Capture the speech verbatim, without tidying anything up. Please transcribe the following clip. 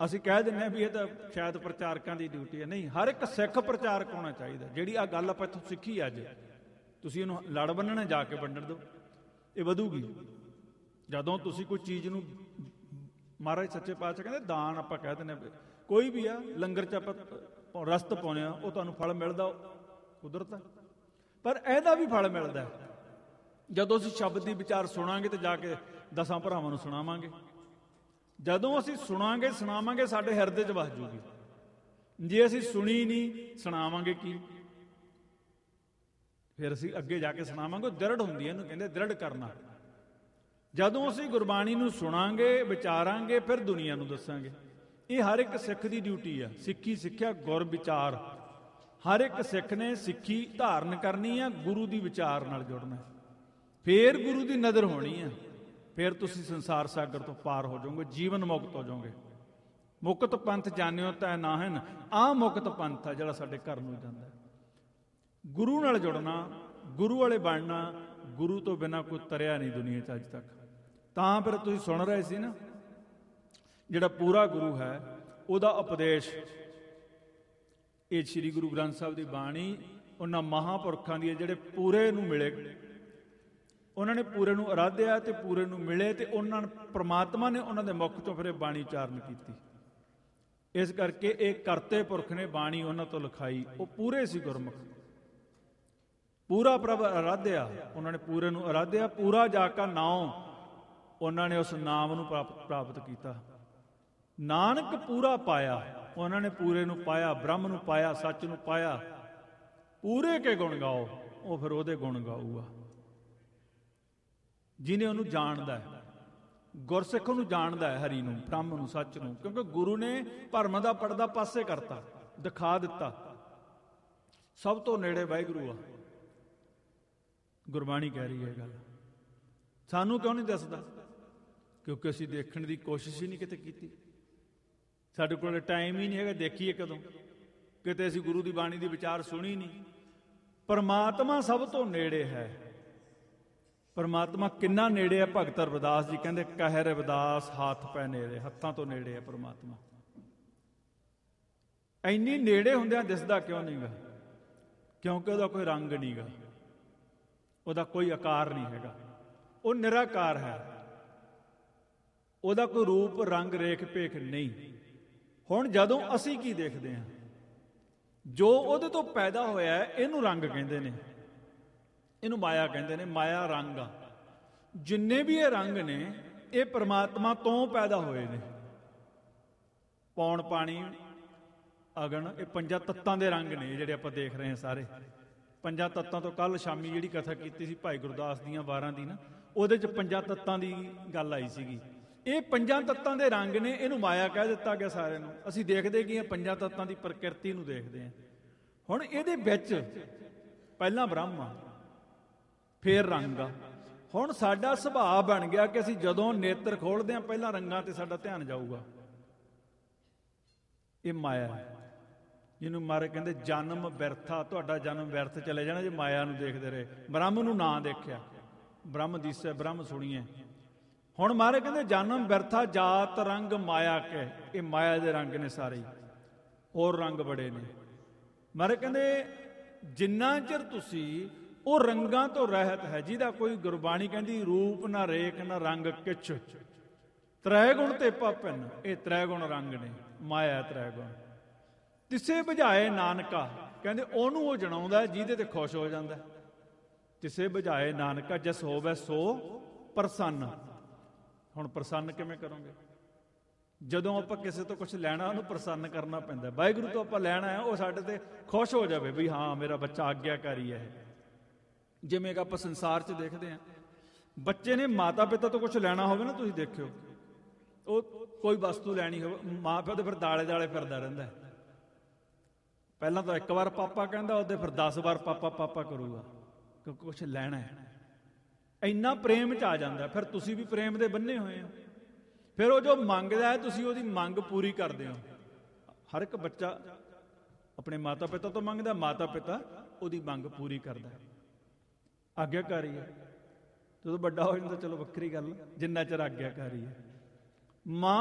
ਅਸੀਂ ਕਹਿ ਦਿੰਦੇ ਹਾਂ ਵੀ ਇਹ ਤਾਂ ਸ਼ਾਇਦ ਪ੍ਰਚਾਰਕਾਂ ਦੀ ਡਿਊਟੀ ਹੈ। ਨਹੀਂ, ਹਰ ਇੱਕ ਸਿੱਖ ਪ੍ਰਚਾਰਕ ਹੋਣਾ ਚਾਹੀਦਾ। ਜਿਹੜੀ ਆਹ ਗੱਲ ਆਪਾਂ ਇੱਥੋਂ ਸਿੱਖੀ ਅੱਜ, ਤੁਸੀਂ ਇਹਨੂੰ ਲੜ ਬੰਨਣਾ, ਜਾ ਕੇ ਵੰਡਣ ਦਿਓ, ਇਹ ਵਧੂਗੀ। ਜਦੋਂ ਤੁਸੀਂ ਕੋਈ ਚੀਜ਼ ਨੂੰ, ਮਹਾਰਾਜ ਸੱਚੇ ਪਾਤਸ਼ਾਹ ਕਹਿੰਦੇ ਦਾਨ ਆਪਾਂ ਕਹਿ ਦਿੰਦੇ ਹਾਂ, ਕੋਈ ਵੀ ਆ, ਲੰਗਰ 'ਚ ਆਪਾਂ ਰਸਤ ਪਾਉਂਦੇ ਹਾਂ, ਉਹ ਤੁਹਾਨੂੰ ਫਲ ਮਿਲਦਾ, ਕੁਦਰਤ ਹੈ। ਪਰ ਇਹਦਾ ਵੀ ਫਲ ਮਿਲਦਾ ਜਦੋਂ ਅਸੀਂ ਸ਼ਬਦ ਦੀ ਵਿਚਾਰ ਸੁਣਾਂਗੇ ਤੇ ਜਾ ਕੇ ਦਸਾਂ ਭਰਾਵਾਂ ਨੂੰ ਸੁਣਾਵਾਂਗੇ। ਜਦੋਂ ਅਸੀਂ ਸੁਣਾਂਗੇ ਸੁਣਾਵਾਂਗੇ, ਸਾਡੇ ਹਿਰਦੇ 'ਚ ਵਸ ਜੂਗੀ। ਜੇ ਅਸੀਂ ਸੁਣੀ ਨਹੀਂ, ਸੁਣਾਵਾਂਗੇ ਕੀ? ਫਿਰ ਅਸੀਂ ਅੱਗੇ ਜਾ ਕੇ ਸੁਣਾਵਾਂਗੇ। ਉਹ ਦ੍ਰਿੜ ਹੁੰਦੀ ਹੈ, ਇਹਨੂੰ ਕਹਿੰਦੇ ਦ੍ਰਿੜ ਕਰਨਾ। ਜਦੋਂ ਅਸੀਂ ਗੁਰਬਾਣੀ ਨੂੰ ਸੁਣਾਂਗੇ, ਵਿਚਾਰਾਂਗੇ, ਫਿਰ ਦੁਨੀਆ ਨੂੰ ਦੱਸਾਂਗੇ। ਇਹ ਹਰ ਇੱਕ ਸਿੱਖ ਦੀ ਡਿਊਟੀ ਆ। ਸਿੱਖੀ ਸਿੱਖਿਆ ਗੁਰ ਵਿਚਾਰ। ਹਰ ਇੱਕ ਸਿੱਖ ਨੇ ਸਿੱਖੀ ਧਾਰਨ ਕਰਨੀ ਆ, ਗੁਰੂ ਦੀ ਵਿਚਾਰ ਨਾਲ ਜੁੜਨਾ, ਫੇਰ ਗੁਰੂ ਦੀ ਨਜ਼ਰ ਹੋਣੀ ਆ। ਫਿਰ ਤੁਸੀਂ ਸੰਸਾਰ ਸਾਗਰ ਤੋਂ ਪਾਰ ਹੋ ਜਾਓਗੇ, ਜੀਵਨ ਮੁਕਤ ਹੋ ਜਾਓਗੇ। ਮੁਕਤ ਪੰਥ ਜਾਣਿਓ ਤੈ ਨਾਹਨ, ਆਹ ਮੁਕਤ ਪੰਥ ਆ ਜਿਹੜਾ ਸਾਡੇ ਘਰ ਨੂੰ ਜਾਂਦਾ। ਗੁਰੂ ਨਾਲ ਜੁੜਨਾ, ਗੁਰੂ ਵਾਲੇ ਬਣਨਾ। ਗੁਰੂ ਤੋਂ ਬਿਨਾਂ ਕੋਈ ਤਰਿਆ ਨਹੀਂ ਦੁਨੀਆ 'ਚ ਅੱਜ ਤੱਕ। ਤਾਂ ਫਿਰ ਤੁਸੀਂ ਸੁਣ ਰਹੇ ਸੀ ਨਾ, ਜਿਹੜਾ ਪੂਰਾ ਗੁਰੂ ਹੈ ਉਹਦਾ ਉਪਦੇਸ਼, ਇਹ ਸ੍ਰੀ ਗੁਰੂ ਗ੍ਰੰਥ ਸਾਹਿਬ ਦੀ ਬਾਣੀ ਉਹਨਾਂ ਮਹਾਂਪੁਰਖਾਂ ਦੀ ਹੈ ਜਿਹੜੇ ਪੂਰੇ ਨੂੰ ਮਿਲੇ। ਉਹਨਾਂ ਨੇ ਪੂਰੇ ਨੂੰ ਅਰਾਧਿਆ ਤੇ ਪੂਰੇ ਨੂੰ ਮਿਲੇ, ਤੇ ਉਹਨਾਂ ਪ੍ਰਮਾਤਮਾ ਨੇ ਉਹਨਾਂ ਦੇ ਮੁਖ ਤੋਂ ਫਿਰ ਇਹ ਬਾਣੀ ਉਚਾਰਨ ਕੀਤੀ। ਇਸ ਕਰਕੇ ਇਹ ਕਰਤੇ ਪੁਰਖ ਨੇ ਬਾਣੀ ਉਹਨਾਂ ਤੋਂ ਲਿਖਾਈ। ਉਹ ਪੂਰੇ ਸੀ ਗੁਰਮੁਖ, ਪੂਰਾ ਪ੍ਰਭ ਅਰਾਧਿਆ। ਉਹਨਾਂ ਨੇ ਪੂਰੇ ਨੂੰ ਅਰਾਧਿਆ, ਪੂਰਾ ਜਾ ਕਾ ਨਾਉ, ਉਹਨਾਂ ਨੇ ਉਸ ਨਾਮ ਨੂੰ ਪ੍ਰਾਪਤ ਕੀਤਾ। ਨਾਨਕ ਪੂਰਾ ਪਾਇਆ, ਉਹਨਾਂ ਨੇ ਪੂਰੇ ਨੂੰ ਪਾਇਆ, ਬ੍ਰਹਮ ਨੂੰ ਪਾਇਆ, ਸੱਚ ਨੂੰ ਪਾਇਆ। ਪੂਰੇ ਕੇ ਗੁਣ ਗਾਓ, ਉਹ ਫਿਰ ਉਹਦੇ ਗੁਣ ਗਾਊਗਾ ਜਿਹਨੇ ਉਹਨੂੰ ਜਾਣਦਾ ਹੈ। ਗੁਰਸਿੱਖ ਉਹਨੂੰ ਜਾਣਦਾ ਹੈ, ਹਰੀ ਨੂੰ, ਬ੍ਰਹਮ ਨੂੰ, ਸੱਚ ਨੂੰ। ਕਿਉਂਕਿ ਗੁਰੂ ਨੇ ਭਰਮ ਦਾ ਪਰਦਾ ਪਾਸੇ ਕਰਤਾ, ਦਿਖਾ ਦਿੱਤਾ। ਸਭ ਤੋਂ ਨੇੜੇ ਵਾਹਿਗੁਰੂ ਆ। ਗੁਰਬਾਣੀ ਕਹਿ ਰਹੀ ਹੈ ਗੱਲ। ਸਾਨੂੰ ਕਿਉਂ ਨਹੀਂ ਦੱਸਦਾ? ਕਿਉਂਕਿ ਅਸੀਂ ਦੇਖਣ ਦੀ ਕੋਸ਼ਿਸ਼ ਹੀ ਨਹੀਂ ਕਿਤੇ ਕੀਤੀ। ਸਾਡੇ ਕੋਲ ਟਾਈਮ ਹੀ ਨਹੀਂ ਹੈਗਾ, ਦੇਖੀਏ ਕਦੋਂ? ਕਿਤੇ ਅਸੀਂ ਗੁਰੂ ਦੀ ਬਾਣੀ ਦੀ ਵਿਚਾਰ ਸੁਣੀ ਨਹੀਂ। ਪਰਮਾਤਮਾ ਸਭ ਤੋਂ ਨੇੜੇ ਹੈ। ਪਰਮਾਤਮਾ ਕਿੰਨਾ ਨੇੜੇ ਹੈ? ਭਗਤ ਰਵਿਦਾਸ ਜੀ ਕਹਿੰਦੇ, ਕਹਿ ਰਵਿਦਾਸ ਹੱਥ ਪੈ ਨੇੜੇ। ਹੱਥਾਂ ਤੋਂ ਨੇੜੇ ਹੈ ਪਰਮਾਤਮਾ। ਇੰਨੀ ਨੇੜੇ ਹੁੰਦਿਆਂ ਦਿਸਦਾ ਕਿਉਂ ਨਹੀਂ ਗਾ? ਕਿਉਂਕਿ ਉਹਦਾ ਕੋਈ ਰੰਗ ਨਹੀਂ ਗਾ, ਉਹਦਾ ਕੋਈ ਆਕਾਰ ਨਹੀਂ ਹੈਗਾ। ਉਹ ਨਿਰਾਕਾਰ ਹੈ। ਉਹਦਾ ਕੋਈ ਰੂਪ, ਰੰਗ, ਰੇਖ, ਭੇਖ ਨਹੀਂ। ਹੁਣ ਜਦੋਂ ਅਸੀਂ ਕੀ ਦੇਖਦੇ ਹਾਂ? ਜੋ ਉਹਦੇ ਤੋਂ ਪੈਦਾ ਹੋਇਆ ਹੈ, ਇਹਨੂੰ ਰੰਗ ਕਹਿੰਦੇ ਨੇ, ਇਹਨੂੰ ਮਾਇਆ ਕਹਿੰਦੇ ਨੇ। ਮਾਇਆ ਰੰਗ ਆ। ਜਿੰਨੇ ਵੀ ਇਹ ਰੰਗ ਨੇ, ਇਹ ਪਰਮਾਤਮਾ ਤੋਂ ਪੈਦਾ ਹੋਏ ਨੇ। ਪੌਣ, ਪਾਣੀ, ਅਗਨ, ਇਹ ਪੰਜਾਂ ਤੱਤਾਂ ਦੇ ਰੰਗ ਨੇ ਜਿਹੜੇ ਆਪਾਂ ਦੇਖ ਰਹੇ ਹਾਂ ਸਾਰੇ। ਪੰਜਾਂ ਤੱਤਾਂ ਤੋਂ ਕੱਲ ਸ਼ਾਮੀ ਜਿਹੜੀ ਕਥਾ ਕੀਤੀ ਸੀ ਭਾਈ ਗੁਰਦਾਸ ਦੀਆਂ ਵਾਰਾਂ ਦੀ ਨਾ, ਉਹਦੇ 'ਚ ਪੰਜਾਂ ਤੱਤਾਂ ਦੀ ਗੱਲ ਆਈ ਸੀਗੀ। ਇਹ ਪੰਜਾਂ ਤੱਤਾਂ ਦੇ ਰੰਗ ਨੇ, ਇਹਨੂੰ ਮਾਇਆ ਕਹਿ ਦਿੱਤਾ ਗਿਆ ਸਾਰਿਆਂ ਨੂੰ। ਅਸੀਂ ਦੇਖਦੇ ਕੀ ਹਾਂ? ਪੰਜਾਂ ਤੱਤਾਂ ਦੀ ਪ੍ਰਕਿਰਤੀ ਨੂੰ ਦੇਖਦੇ ਹਾਂ। ਹੁਣ ਇਹਦੇ ਵਿੱਚ ਪਹਿਲਾਂ ਬ੍ਰਹਮ ਆ, ਫੇਰ ਰੰਗ ਆ। ਹੁਣ ਸਾਡਾ ਸੁਭਾਅ ਬਣ ਗਿਆ ਕਿ ਅਸੀਂ ਜਦੋਂ ਨੇਤਰ ਖੋਲਦੇ ਹਾਂ, ਪਹਿਲਾਂ ਰੰਗਾਂ ਤੇ ਸਾਡਾ ਧਿਆਨ ਜਾਊਗਾ। ਇਹ ਮਾਇਆ, ਜਿਹਨੂੰ ਮਾਰੇ ਕਹਿੰਦੇ ਜਨਮ ਬਿਰਥਾ। ਤੁਹਾਡਾ ਜਨਮ ਬਿਰਥ ਚਲੇ ਜਾਣਾ ਜੇ ਮਾਇਆ ਨੂੰ ਦੇਖਦੇ ਰਹੇ। ਬ੍ਰਹਮ ਨੂੰ ਨਾ ਦੇਖਿਆ। ਬ੍ਰਹਮ ਦਿਸੈ ਬ੍ਰਹਮ ਸੁਣੀਏ। ਹੁਣ ਮਾਰੇ ਕਹਿੰਦੇ ਜਨਮ ਬਿਰਥਾ, ਜਾਤ ਰੰਗ ਮਾਇਆ ਕੇ। ਇਹ ਮਾਇਆ ਦੇ ਰੰਗ ਨੇ ਸਾਰੇ, ਹੋਰ ਰੰਗ ਬੜੇ ਨੇ। ਮਾਰੇ ਕਹਿੰਦੇ ਜਿੰਨਾ ਚਿਰ ਤੁਸੀਂ ਉਹ ਰੰਗਾਂ ਤੋਂ ਰਹਿਤ ਹੈ, ਜਿਹਦਾ ਕੋਈ, ਗੁਰਬਾਣੀ ਕਹਿੰਦੀ ਰੂਪ ਨਾ ਰੇਖ ਨਾ ਰੰਗ ਕਿਛ, ਤ੍ਰੈ ਗੁਣ ਤੇ ਭਿੰਨ। ਇਹ ਤ੍ਰੈ ਗੁਣ ਰੰਗ ਨੇ, ਮਾਇਆ ਤ੍ਰੈ ਗੁਣ। ਤਿਸੇ ਬੁਝਾਏ ਨਾਨਕਾ, ਕਹਿੰਦੇ ਉਹਨੂੰ ਉਹ ਜਣਾਉਂਦਾ ਜਿਹਦੇ ਤੇ ਖੁਸ਼ ਹੋ ਜਾਂਦਾ। ਤਿਸੇ ਬੁਝਾਏ ਨਾਨਕਾ, ਜਿਸ ਹੋਵੇ ਸੋ ਪ੍ਰਸੰਨ। ਹੁਣ ਪ੍ਰਸੰਨ ਕਿਵੇਂ ਕਰੋਗੇ? ਜਦੋਂ ਆਪਾਂ ਕਿਸੇ ਤੋਂ ਕੁਝ ਲੈਣਾ, ਉਹਨੂੰ ਪ੍ਰਸੰਨ ਕਰਨਾ ਪੈਂਦਾ। ਵਾਹਿਗੁਰੂ ਤੋਂ ਆਪਾਂ ਲੈਣਾ ਹੈ, ਉਹ ਸਾਡੇ ਤੇ ਖੁਸ਼ ਹੋ ਜਾਵੇ ਵੀ ਹਾਂ ਮੇਰਾ ਬੱਚਾ ਆਗਿਆਕਾਰੀ ਹੈ। ਜਿਵੇਂ ਕਿ ਆਪਾਂ ਸੰਸਾਰ 'ਚ ਦੇਖਦੇ ਹਾਂ, ਬੱਚੇ ਨੇ ਮਾਤਾ ਪਿਤਾ ਤੋਂ ਕੁਝ ਲੈਣਾ ਹੋਵੇ ਨਾ, ਤੁਸੀਂ ਦੇਖਿਓ, ਉਹ ਕੋਈ ਵਸਤੂ ਲੈਣੀ ਹੋਵੇ, ਮਾਂ ਪਿਓ ਤੇ ਫਿਰ ਦਾਲੇ ਦਾਲੇ ਫਿਰਦਾ ਰਹਿੰਦਾ। ਪਹਿਲਾਂ ਤਾਂ ਇੱਕ ਵਾਰ ਪਾਪਾ ਕਹਿੰਦਾ, ਉਹਦੇ ਫਿਰ ਦਸ ਵਾਰ ਪਾਪਾ ਪਾਪਾ ਕਰੂਗਾ, ਕਿਉਂਕਿ ਕੁਛ ਲੈਣਾ ਹੈ। ਇੰਨਾ ਪ੍ਰੇਮ 'ਚ ਆ ਜਾਂਦਾ। ਫਿਰ ਤੁਸੀਂ ਵੀ ਪ੍ਰੇਮ ਦੇ ਬੰਨੇ ਹੋਏ ਹੋ। ਫਿਰ ਉਹ ਜੋ ਮੰਗਦਾ ਹੈ, ਤੁਸੀਂ ਉਹਦੀ ਮੰਗ ਪੂਰੀ ਕਰਦੇ ਹੋ। ਹਰ ਇੱਕ ਬੱਚਾ ਆਪਣੇ ਮਾਤਾ ਪਿਤਾ ਤੋਂ ਮੰਗਦਾ, ਮਾਤਾ ਪਿਤਾ ਉਹਦੀ ਮੰਗ ਪੂਰੀ ਕਰਦਾ। ਆਗਿਆਕਾਰੀ ਹੈ। ਜਦੋਂ ਵੱਡਾ ਹੋ ਜਾਂਦਾ ਚਲੋ ਵੱਖਰੀ ਗੱਲ, ਜਿੰਨਾ ਚਿਰ ਆਗਿਆਕਾਰੀ ਹੈ। ਮਾਂ